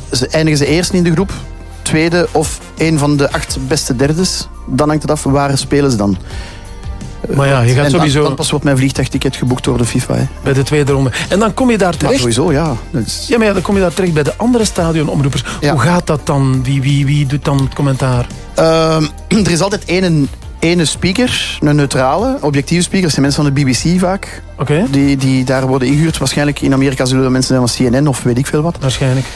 eindigen ze eerst in de groep, tweede of een van de 8 beste derdes. Dan hangt het af, waar spelen ze dan? Maar ja, je gaat sowieso... Dan pas wordt mijn vliegtuigticket geboekt door de FIFA. Hè. Bij de tweede ronde. En dan kom je daar terecht... Maar sowieso, ja. Ja, maar dan kom je daar terecht bij de andere stadionomroepers. Ja. Hoe gaat dat dan? Wie doet dan het commentaar? Er is altijd ene speaker, een neutrale, objectieve speaker. Dat zijn mensen van de BBC vaak. Oké. Die daar worden ingehuurd. Waarschijnlijk in Amerika zullen er mensen zijn van CNN of weet ik veel wat. Waarschijnlijk.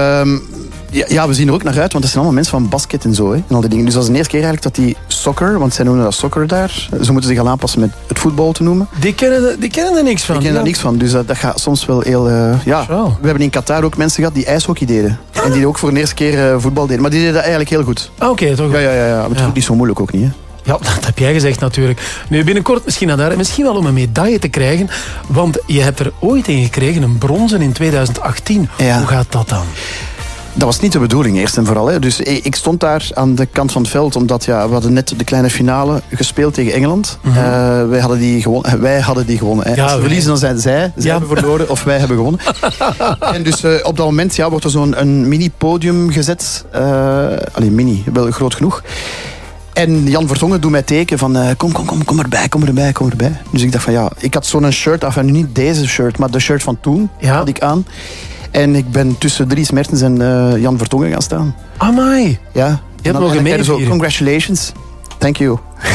Ja, we zien er ook naar uit, want dat zijn allemaal mensen van basket en zo. Hè, en al die dingen. Dus dat is de eerste keer eigenlijk dat die soccer, want zij noemen dat soccer daar. Ze moeten zich al aanpassen met het voetbal te noemen. Die kennen er niks van. Die kennen daar niks van, dus dat gaat soms wel heel... ja, we hebben in Qatar ook mensen gehad die ijshockey deden. En die ook voor de eerste keer voetbal deden. Maar die deden dat eigenlijk heel goed. Oké, toch? Ja. Maar het is ook niet zo moeilijk ook niet, hè. Ja, dat heb jij gezegd natuurlijk. Nu, binnenkort misschien naar daar. Misschien wel om een medaille te krijgen. Want je hebt er ooit een gekregen, een bronzen in 2018. Ja. Hoe gaat dat dan? Dat was niet de bedoeling, eerst en vooral. Hè. Dus ik stond daar aan de kant van het veld, omdat we hadden net de kleine finale gespeeld tegen Engeland. Mm-hmm. Wij hadden die gewonnen. Hè. Als we verliezen, dan zijn zij hebben verloren of wij hebben gewonnen. En dus op dat moment wordt er zo'n mini-podium gezet. Mini, wel groot genoeg. En Jan Vertongen doet mij teken van kom erbij. Dus ik dacht van ik had zo'n shirt af. En nu niet deze shirt, maar de shirt van toen had ik aan. En ik ben tussen Dries Mertens en Jan Vertongen gaan staan. Amai. Ja. Je hebt nog een meter zo, congratulations. Thank you.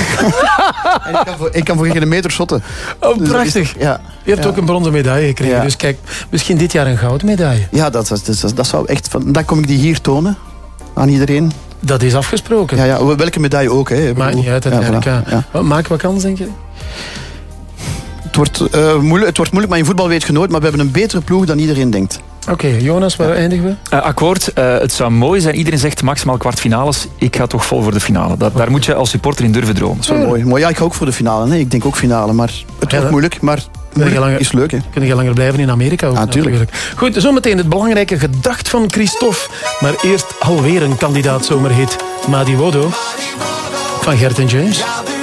En ik kan voor geen meter shotten. Oh, dus prachtig. Je hebt ook een bronzen medaille gekregen. Ja. Dus kijk, misschien dit jaar een gouden medaille. Ja, dat zou echt... Dan kom ik die hier tonen aan iedereen. Dat is afgesproken. Ja, welke medaille ook. Hè. Maakt niet uit uiteindelijk. Ja. Maken we kans, denk je? Het wordt moeilijk, maar in voetbal weet je nooit. Maar we hebben een betere ploeg dan iedereen denkt. Oké, Jonas, waar eindigen we? Akkoord. Het zou mooi zijn. Iedereen zegt maximaal kwartfinales. Ik ga toch vol voor de finale. Daar moet je als supporter in durven dromen. Dat is wel mooi. Ja, ik ga ook voor de finale. Hè. Ik denk ook finale. Maar het wordt moeilijk. Maar is leuk. Hè. Kun je langer blijven in Amerika ook? Natuurlijk. Goed, zometeen het belangrijke gedacht van Christophe. Maar eerst alweer een kandidaat zomerhit. Madi Wodo van Gert en James.